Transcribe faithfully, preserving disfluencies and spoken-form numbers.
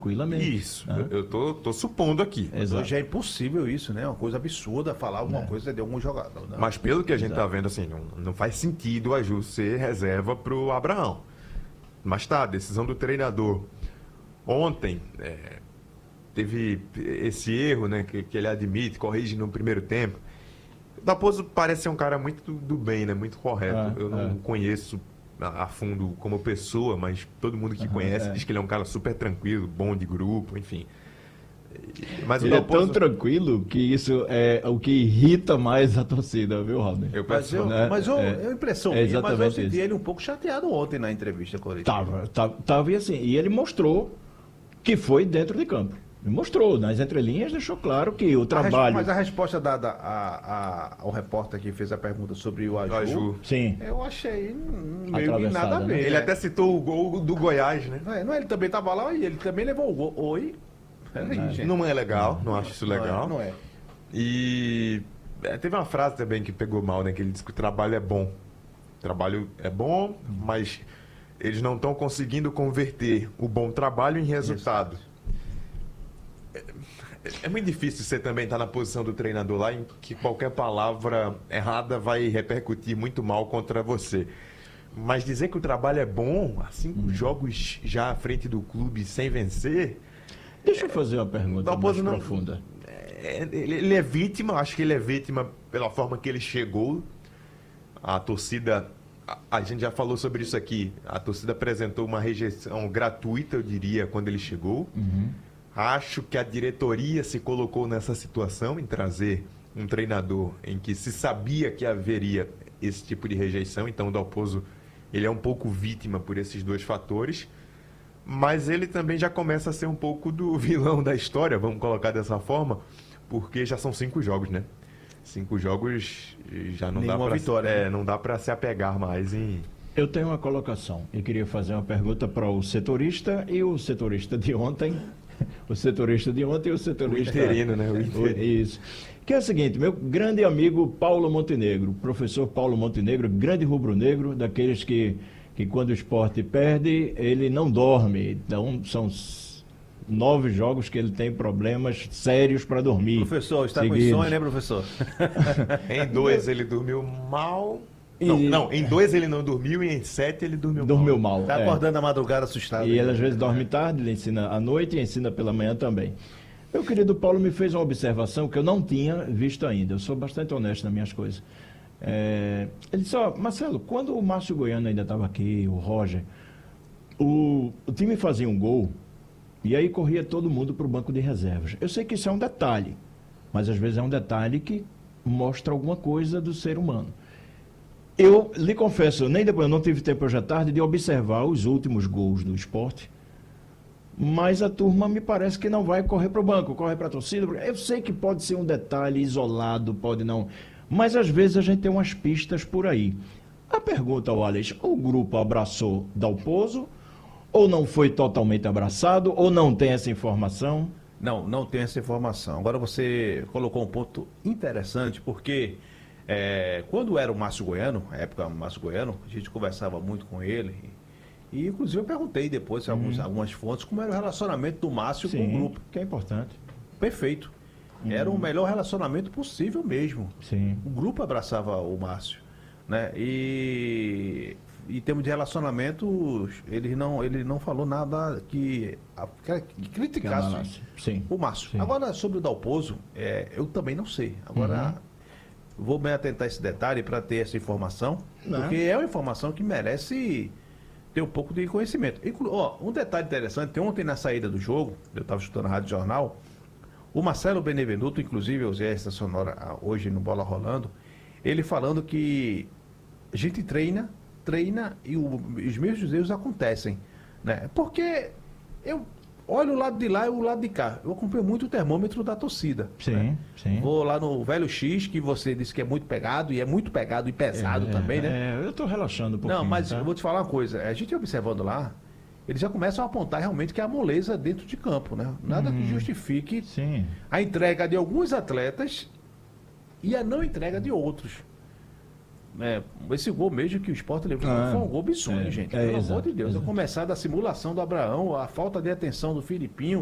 tranquilamente. Isso, né? eu tô, tô supondo aqui. Exato. Hoje é impossível isso, né? Uma coisa absurda falar alguma É. coisa de algum jogador. Né? Mas pelo que a gente Exato. tá vendo, assim, não, não faz sentido a Ju ser reserva pro Abraão. Mas tá, decisão do treinador. Ontem, é, teve esse erro, né, que, que ele admite, corrige no primeiro tempo. O Dalpozo parece ser um cara muito do bem, né, muito correto. É, Eu não é. conheço a, a fundo como pessoa, mas todo mundo que Aham, conhece é. diz que ele é um cara super tranquilo, bom de grupo, enfim. Mas Ele o é tão Dalpozo... tranquilo que isso é o que irrita mais a torcida, viu, Robin? Eu Mas, penso, eu, né? mas eu, É, é a impressão é minha, mas eu exatamente senti isso. ele um pouco chateado ontem na entrevista coletiva. Tava, tava, tava e assim, e ele mostrou que foi dentro de campo. Ele mostrou, nas entrelinhas deixou claro que o A res- trabalho... Mas a resposta dada a- a- ao repórter que fez a pergunta sobre o Aju, o Aju. Sim, eu achei hum, meio que Atravessada, nada a né? ver. Ele né? até citou o gol do Goiás, né? Não, é, não, ele também estava lá e ele também levou o gol. Oi? Peraí, gente. Não é legal, não acho isso Não é, legal. Não é. E é, teve uma frase também que pegou mal, né? Que ele disse que o trabalho é bom. O trabalho é bom, mas eles não estão conseguindo converter o bom trabalho em resultado. É, é muito difícil você também estar na posição do treinador lá, em que qualquer palavra errada vai repercutir muito mal contra você. Mas dizer que o trabalho é bom, assim, cinco jogos já à frente do clube sem vencer, deixa eu fazer uma pergunta mais Dalpozo não- profunda. é, ele, ele é vítima, acho que ele é vítima pela forma que ele chegou. A torcida, a, a gente já falou sobre isso aqui, a torcida apresentou uma rejeição gratuita, eu diria, quando ele chegou. Acho que a diretoria se colocou nessa situação em trazer um treinador em que se sabia que haveria esse tipo de rejeição, então o Dalpozo, ele é um pouco vítima por esses dois fatores. Mas ele também já começa a ser um pouco do vilão da história, vamos colocar dessa forma, porque já são cinco jogos, né? Cinco jogos já não dá Nenhuma para vitória, é, né? não dá para se apegar mais em Eu tenho uma colocação. Eu queria fazer uma pergunta para o setorista e o setorista de ontem. O setorista de ontem e o setorista... O interino, né? O interino. Isso. Que é o seguinte, meu grande amigo Paulo Montenegro, professor Paulo Montenegro, grande rubro-negro, daqueles que, que quando o esporte perde, ele não dorme. Então, são s- nove jogos que ele tem problemas sérios para dormir. Professor, está com seguidos. insônia, né, professor? Em dois ele dormiu mal. E- Não, não, em dois ele não dormiu e em sete ele dormiu, Dormiu mal. mal. Tá é. acordando à madrugada assustado. E né? ele às vezes dorme tarde, ele ensina à noite e ensina pela manhã também. Meu querido Paulo me fez uma observação que eu não tinha visto ainda. Eu sou bastante honesto nas minhas coisas. É, ele disse, ó, Marcelo, quando o Márcio Goiano ainda estava aqui, o Roger, o, o time fazia um gol e aí corria todo mundo para o banco de reservas. Eu sei que isso é um detalhe, mas às vezes é um detalhe que mostra alguma coisa do ser humano. Eu lhe confesso, nem depois, eu não tive tempo hoje à tarde de observar os últimos gols do esporte, mas a turma me parece que não vai correr para o banco, corre para a torcida. Eu sei que pode ser um detalhe isolado, pode não, mas às vezes a gente tem umas pistas por aí. A pergunta ao Alex, o grupo abraçou Dalpozo, ou não foi totalmente abraçado, ou não tem essa informação? Não, não tem essa informação. Agora você colocou um ponto interessante, porque é, quando era o Márcio Goiano, a época do Márcio Goiano, a gente conversava muito com ele. E, inclusive, eu perguntei depois, em alguns, algumas fontes, como era o relacionamento do Márcio com o grupo. que é importante. Perfeito. Era o melhor relacionamento possível mesmo. Sim. O grupo abraçava o Márcio, né? E em termos de relacionamento, ele não, ele não falou nada que, que criticasse Canalasse. Sim. o Márcio. Sim. Agora, sobre o Dalpozo, é, eu também não sei. Agora, vou me atentar a esse detalhe para ter essa informação, Não. porque é uma informação que merece ter um pouco de conhecimento. Inclu ó, um detalhe interessante, ontem na saída do jogo, eu estava escutando a Rádio Jornal, o Marcelo Benevenuto, inclusive eu usei essa sonora ah, hoje no Bola Rolando, ele falando que a gente treina, treina e o, os mesmos erros acontecem, né? Porque eu olho o lado de lá e o lado de cá. Eu acompanho muito o termômetro da torcida. Sim, né? sim. Vou lá no Velho X, que você disse que é muito pegado, e é muito pegado e pesado É, também, né? É, eu estou relaxando um pouquinho. Não, mas tá? eu vou te falar uma coisa. A gente observando lá, eles já começam a apontar realmente que é a moleza dentro de campo, né? Nada que justifique Sim. a entrega de alguns atletas e a não entrega de outros. É, esse gol mesmo que o Sport levou Ah, foi um gol bizonho, é, gente. é, Pelo exato, amor de Deus. exato. A começar da simulação do Abraão, a falta de atenção do Filipinho.